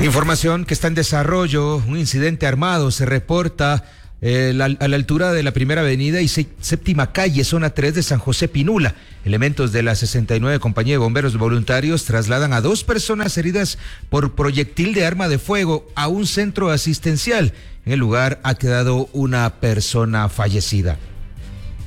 Información que está en desarrollo. Un incidente armado se reporta a la altura de la Primera Avenida y Séptima Calle, zona 3 de San José Pinula. Elementos de la 69 Compañía de Bomberos Voluntarios trasladan a 2 personas heridas por proyectil de arma de fuego a un centro asistencial. En el lugar ha quedado una persona fallecida.